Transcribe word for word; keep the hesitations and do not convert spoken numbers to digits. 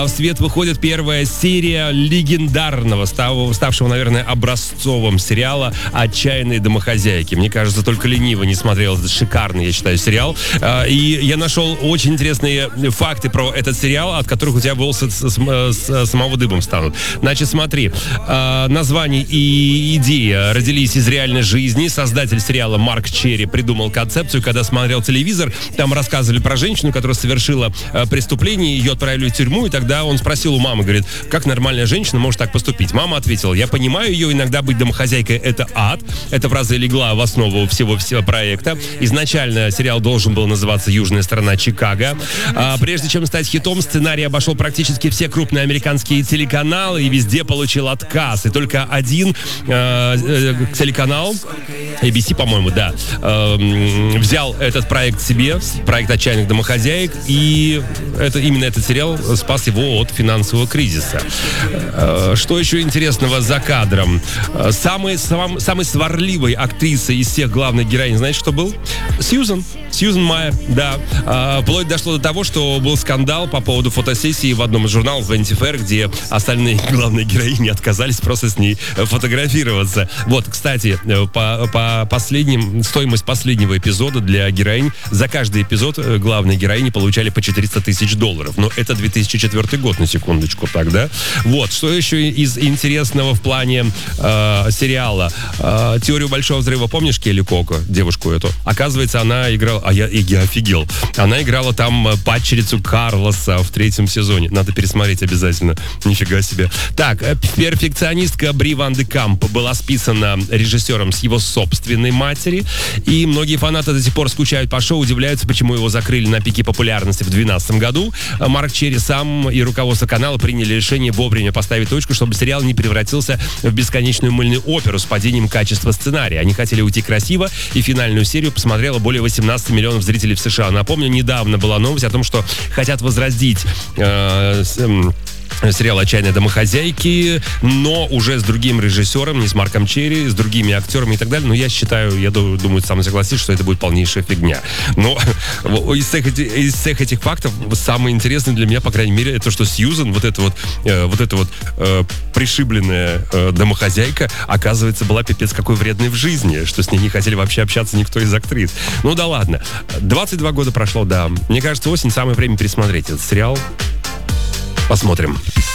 В свет выходит первая серия легендарного, став, ставшего, наверное, образцовым сериала «Отчаянные домохозяйки». Мне кажется, только ленивый не смотрел этот шикарный, я считаю, сериал. И я нашел очень интересные факты про этот сериал, от которых у тебя волосы с, с, с самого дыбом станут. Значит, смотри, название и идея родились из реальной жизни. Создатель сериала Марк Черри придумал концепцию, когда смотрел телевизор. Там рассказывали про женщину, которая совершила преступление, ее отправили в тюрьму, и тогда он спросил у мамы, говорит, как нормальная женщина может так поступить? Мама ответила, я понимаю ее, иногда быть домохозяйкой — это ад. Эта фраза легла в основу всего, всего проекта. Изначально сериал должен был называться «Южная сторона Чикаго». А, прежде чем стать хитом, сценарий обошел практически все крупные американские телеканалы и везде получил отказ. И только один э, э, телеканал, эй би си, по-моему, да, э, взял этот проект себе, проект «Отчаянных домохозяек», и это, именно этот сериал спас его от финансового кризиса. Что еще интересного за кадром? Самой, сам, самой сварливой актрисой из всех главных героинь, знаете, что был? Сьюзан. Сьюзан Майер, да. А, вплоть дошло до того, что был скандал по поводу фотосессии в одном из журналов Vanity Fair, где остальные главные героини отказались просто с ней фотографироваться. Вот, кстати, по, по последним, стоимость последнего эпизода для героинь, за каждый эпизод главные героини получали по четыреста тысяч долларов. Но это две тысячи четвёртый год, на секундочку, тогда. Вот, что еще из интересного в плане э, сериала? Э, «Теорию большого взрыва», помнишь Келли Коко, девушку эту? Оказывается, она играла... А я, я офигел. Она играла там падчерицу Карлоса в третьем сезоне. Надо пересмотреть обязательно. Нифига себе. Так, перфекционистка Бри Ван де Камп была списана режиссером с его собственной матери. И многие фанаты до сих пор скучают по шоу, удивляются, почему его закрыли на пике популярности в две тысячи двенадцатом году. Марк Черри сам и руководство канала приняли решение вовремя поставить точку, чтобы сериал не превратился в бесконечную мыльную оперу с падением качества сценария. Они хотели уйти красиво, и финальную серию посмотрело более восемнадцати миллионов зрителей в США. Напомню, недавно была новость о том, что хотят возродить э, э, сериал «Отчаянные домохозяйки», но уже с другим режиссером, не с Марком Черри, с другими актерами и так далее. Но я считаю, я думаю, сам согласись, что это будет полнейшая фигня. Но из всех, этих, из всех этих фактов самое интересное для меня, по крайней мере, это что Сьюзан, вот эта вот, э, вот, эта вот э, пришибленная э, домохозяйка, оказывается, была пипец какой вредной в жизни, что с ней не хотели вообще общаться никто из актрис. Ну да ладно. двадцать два года прошло, да. Мне кажется, осень — самое время пересмотреть этот сериал. Посмотрим.